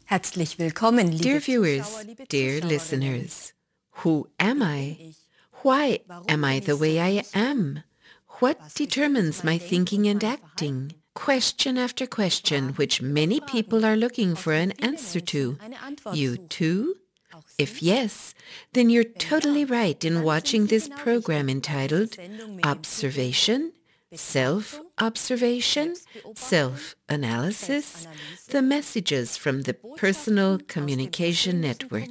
Herzlich willkommen, liebe Dear viewers, Zuschauer, liebe dear Zuschauerinnen. listeners, who am I? Why am I the way I am? What determines my thinking and acting? Question after question which many people are looking for an answer to. You too? If yes, then you're totally right in watching this program entitled Observation, Self-Observation, Self-Analysis, the messages from the Personal Communication Network.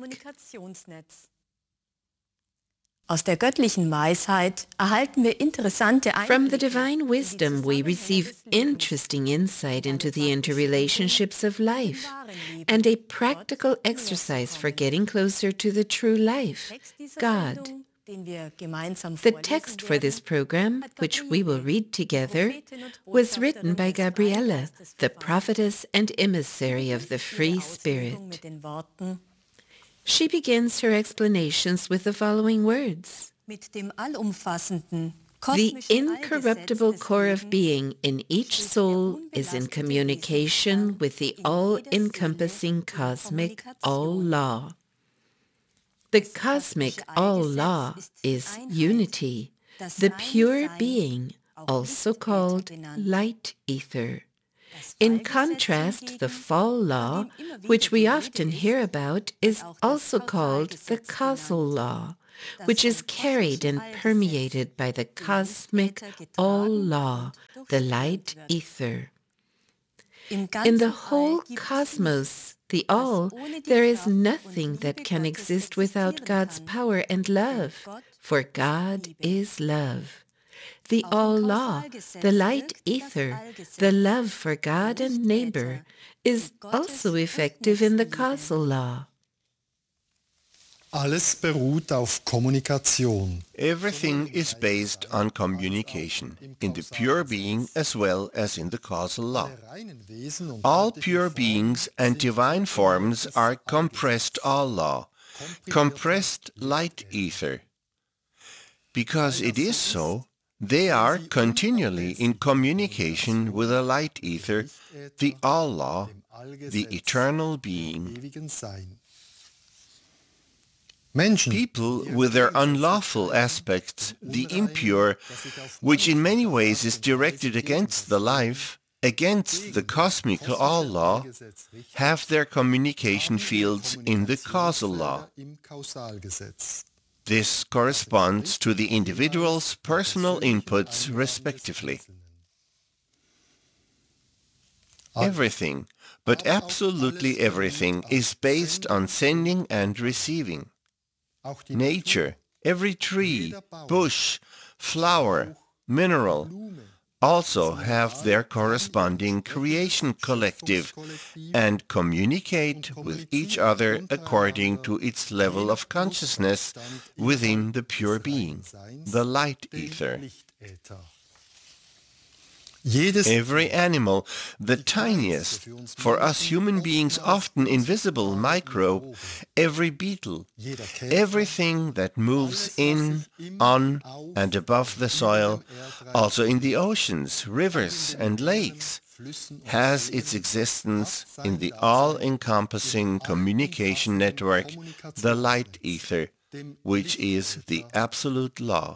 Aus der göttlichen Weisheit erhalten wir interessante From the Einblicke divine wisdom, we receive interesting insight into the interrelationships of life and a practical exercise for getting closer to the true life, God. The text for this program, which we will read together, was written by Gabriela, the prophetess and emissary of the Free Spirit. She begins her explanations with the following words. The incorruptible core of being in each soul is in communication with the all-encompassing cosmic all-law. The cosmic all-law is unity, the pure being, also called light ether. In contrast, the fall law, which we often hear about, is also called the causal law, which is carried and permeated by the cosmic all-law, the light ether. In the whole cosmos, the all, there is nothing that can exist without God's power and love, for God is love. The all-law, the light ether, the love for God and neighbor, is also effective in the causal law. Alles beruht auf Kommunikation. Everything is based on communication, in the pure being as well as in the causal law. All pure beings and divine forms are compressed all-law, compressed light ether. Because it is so, they are continually in communication with the light ether, the all-law, the eternal being. People with their unlawful aspects, the impure, which in many ways is directed against the life, against the cosmic all-law, have their communication fields in the causal law. This corresponds to the individual's personal inputs, respectively. Everything, but absolutely everything, is based on sending and receiving. Nature, every tree, bush, flower, mineral, also have their corresponding creation collective and communicate with each other according to its level of consciousness within the pure being, the light ether. Every animal, the tiniest, for us human beings often invisible microbe, every beetle, everything that moves in, on, and above the soil, also in the oceans, rivers, and lakes, has its existence in the all-encompassing communication network, the light ether, which is the absolute law.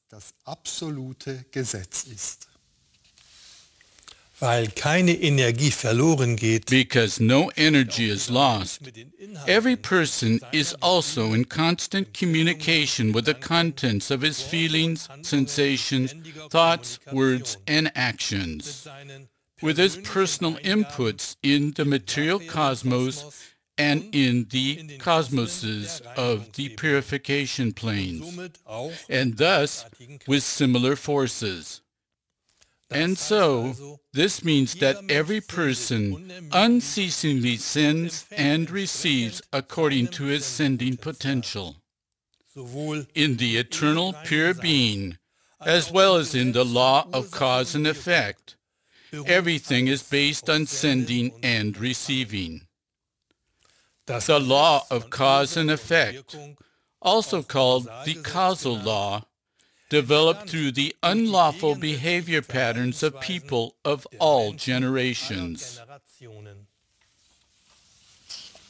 Weil keine Energie verloren geht. Because no energy is lost, every person is also in constant communication with the contents of his feelings, sensations, thoughts, words, and actions, with his personal inputs in the material cosmos and in the cosmoses of the purification planes, and thus with similar forces. And so, this means that every person unceasingly sends and receives according to his sending potential. In the eternal pure being, as well as in the law of cause and effect, everything is based on sending and receiving. The law of cause and effect, also called the causal law, developed through the unlawful behavior patterns of people of all generations.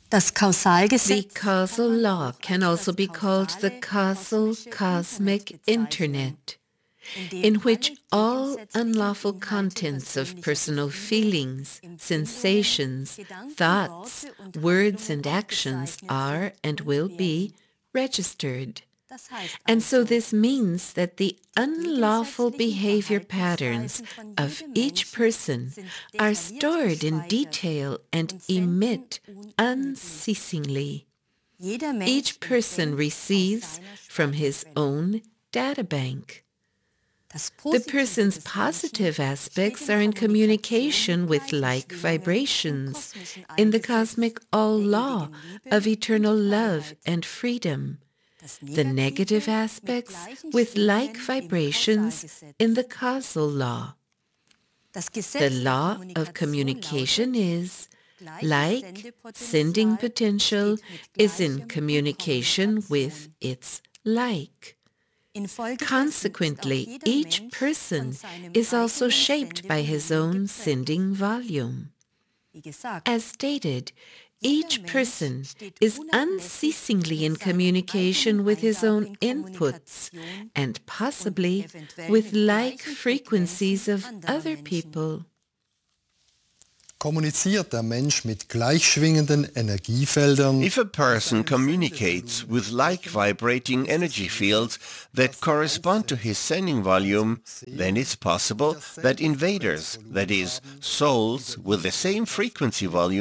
Das The Kausalgesetz causal law can also be called the causal cosmic internet, in which all unlawful contents of personal feelings, sensations, thoughts, words and actions are and will be registered. And so this means that the unlawful behavior patterns of each person are stored in detail and emit unceasingly. Each person receives from his own databank. The person's positive aspects are in communication with like vibrations in the cosmic all-law of eternal love and freedom. The negative aspects with like vibrations in the causal law. The law of communication is, like sending potential is in communication with its like. Consequently, each person is also shaped by his own sending volume. As stated, each person is unceasingly in communication with his own inputs and possibly with like frequencies of other people. Kommuniziert der Mensch mit gleichschwingenden Energiefeldern, If a person communicates with like vibrating energy fields that correspond to his sending volume, then it's possible that invaders, that is, souls with the same frequency volume,